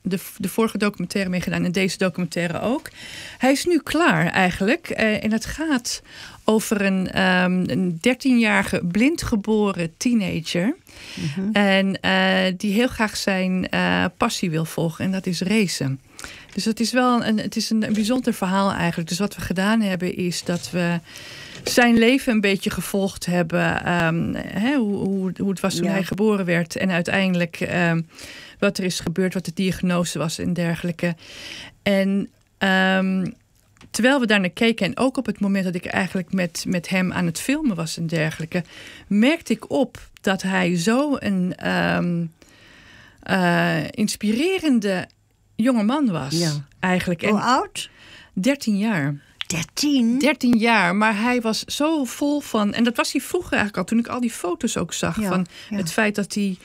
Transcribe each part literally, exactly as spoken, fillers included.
de, de vorige documentaire meegedaan en deze documentaire ook. Hij is nu klaar eigenlijk. Uh, en het gaat over een, um, een dertienjarige blindgeboren teenager. Mm-hmm. En uh, die heel graag zijn uh, passie wil volgen. En dat is racen. Dus het is wel een, het is een, een bijzonder verhaal eigenlijk. Dus wat we gedaan hebben is dat we zijn leven een beetje gevolgd hebben. Um, hè, hoe, hoe, hoe het was toen ja. hij geboren werd. En uiteindelijk um, wat er is gebeurd, wat de diagnose was en dergelijke. En um, terwijl we daar naar keken en ook op het moment dat ik eigenlijk met, met hem aan het filmen was en dergelijke, merkte ik op dat hij zo een um, uh, inspirerende jonge man was. Ja. Eigenlijk. Hoe oud? dertien jaar. dertien? dertien jaar, maar hij was zo vol van... En dat was hij vroeger eigenlijk al, toen ik al die foto's ook zag. Ja, van ja. het feit dat hij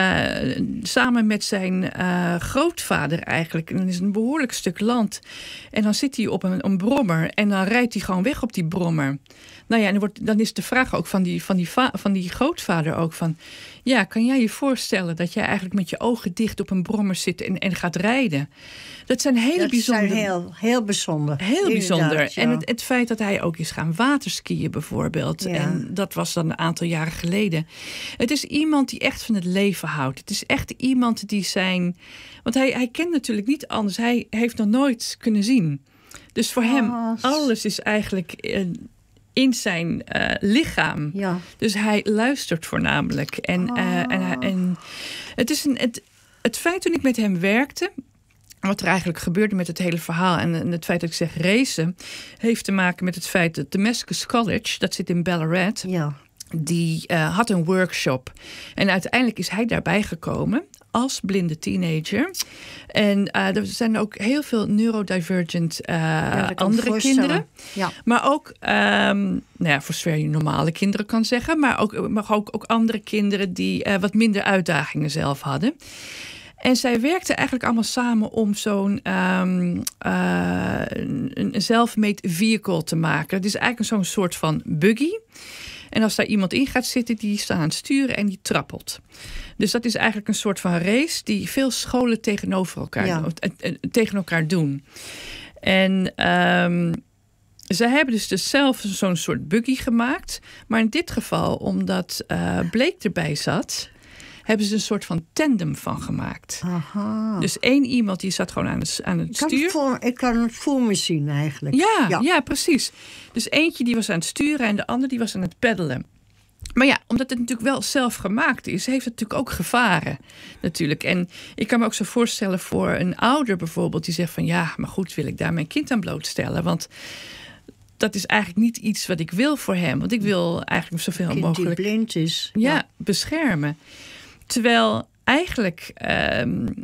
uh, samen met zijn uh, grootvader eigenlijk... En dat is een behoorlijk stuk land. En dan zit hij op een, een brommer en dan rijdt hij gewoon weg op die brommer. Nou ja, en dan, wordt, dan is de vraag ook van die, van, die va- van die grootvader ook van... Ja, kan jij je voorstellen dat jij eigenlijk met je ogen dicht op een brommer zit en, en gaat rijden? Dat zijn hele dat bijzondere... zijn heel, heel bijzonder. Heel bijzonder. Ja. En het, het feit dat hij ook is gaan waterskiën bijvoorbeeld. Ja. En dat was dan een aantal jaren geleden. Het is iemand die echt van het leven houdt. Het is echt iemand die zijn... Want hij, hij kent natuurlijk niet anders. Hij heeft nog nooit kunnen zien. Dus voor oh, hem, alles is eigenlijk... Uh, in zijn uh, lichaam. Ja. Dus hij luistert voornamelijk. En, uh, en, en, en het is een, het, het feit toen ik met hem werkte... wat er eigenlijk gebeurde met het hele verhaal... en, en het feit dat ik zeg racen... heeft te maken met het feit dat Damascus College... dat zit in Ballarat... Ja. die uh, had een workshop. En uiteindelijk is hij daarbij gekomen... als blinde teenager. En uh, er zijn ook heel veel neurodivergent uh, ja, andere kinderen. Ja. Maar ook, um, nou ja, voor zover je normale kinderen kan zeggen... maar ook, maar ook, ook andere kinderen die uh, wat minder uitdagingen zelf hadden. En zij werkten eigenlijk allemaal samen om zo'n um, uh, een, een self-made vehicle te maken. Het is eigenlijk zo'n soort van buggy. En als daar iemand in gaat zitten, die staat aan het sturen en die trappelt. Dus dat is eigenlijk een soort van race die veel scholen tegenover elkaar, ja. tegen elkaar doen. En um, zij hebben dus, dus zelf zo'n soort buggy gemaakt. Maar in dit geval, omdat uh, Blake erbij zat... hebben ze een soort van tandem van gemaakt. Aha. Dus één iemand die zat gewoon aan het, aan het ik kan stuur. Het voor, ik kan het voor me zien eigenlijk. Ja, ja. ja, precies. Dus eentje die was aan het sturen en de ander die was aan het peddelen. Maar ja, omdat het natuurlijk wel zelf gemaakt is... heeft het natuurlijk ook gevaren. Natuurlijk. En ik kan me ook zo voorstellen voor een ouder bijvoorbeeld... die zegt van ja, maar goed, wil ik daar mijn kind aan blootstellen? Want... dat is eigenlijk niet iets wat ik wil voor hem. Want ik wil eigenlijk zoveel kind mogelijk... die blind is. Ja, ja. beschermen. Terwijl eigenlijk um,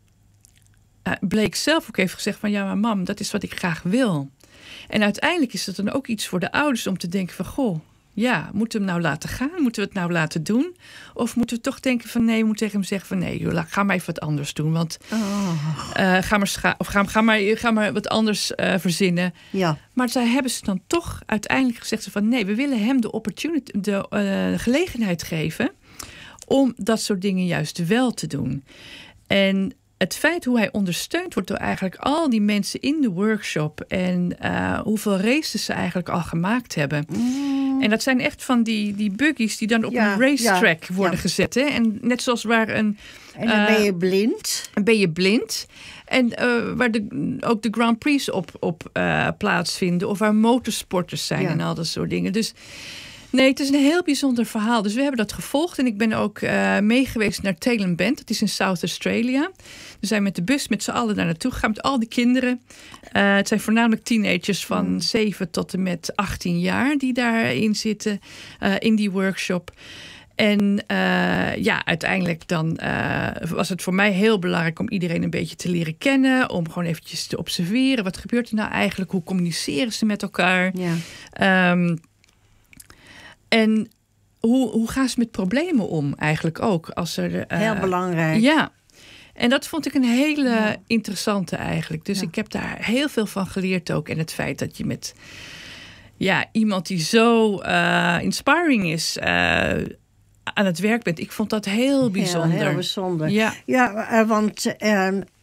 uh, Blake zelf ook heeft gezegd van... ja, maar mam, dat is wat ik graag wil. En uiteindelijk is het dan ook iets voor de ouders om te denken van... goh, ja, moeten we hem nou laten gaan? Moeten we het nou laten doen? Of moeten we toch denken van nee, we moeten tegen hem zeggen van... nee, joh, ga maar even wat anders doen. Want oh. uh, ga, maar scha- of ga, ga, maar, ga maar wat anders uh, verzinnen. Ja. Maar zij hebben ze dan toch uiteindelijk gezegd van... nee, we willen hem de opportunity, de uh, gelegenheid geven... om dat soort dingen juist wel te doen. En het feit hoe hij ondersteund wordt door eigenlijk al die mensen in de workshop... en uh, hoeveel races ze eigenlijk al gemaakt hebben. Mm. En dat zijn echt van die, die buggies die dan op ja, een racetrack ja, worden ja. gezet. Hè? En net zoals waar een... En dan uh, ben je blind. Ben je blind. En uh, waar de, ook de Grand Prix op, op uh, plaatsvinden. Of waar motorsporters zijn ja. en al dat soort dingen. Dus... nee, het is een heel bijzonder verhaal. Dus we hebben dat gevolgd. En ik ben ook uh, meegeweest naar Tailem Bend. Dat is in South Australia. We zijn met de bus met z'n allen daar naartoe gegaan. Met al die kinderen. Uh, het zijn voornamelijk teenagers van mm. zeven tot en met achttien jaar... die daarin zitten, uh, in die workshop. En uh, ja, uiteindelijk dan uh, was het voor mij heel belangrijk... om iedereen een beetje te leren kennen. Om gewoon eventjes te observeren. Wat gebeurt er nou eigenlijk? Hoe communiceren ze met elkaar? Ja. Um, En hoe, hoe gaan ze met problemen om eigenlijk ook? Als er, uh, heel belangrijk. Ja. En dat vond ik een hele ja. interessante eigenlijk. Dus ja. ik heb daar heel veel van geleerd ook. En het feit dat je met ja, iemand die zo uh, inspiring is... Uh, aan het werk bent. Ik vond dat heel bijzonder. Heel, heel bijzonder. Ja, ja uh, want... Uh,